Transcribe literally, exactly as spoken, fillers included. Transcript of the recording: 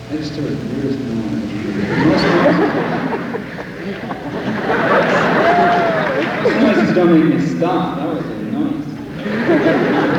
I just took a weirdest moment. Most noises don't make me stop. That was a noise.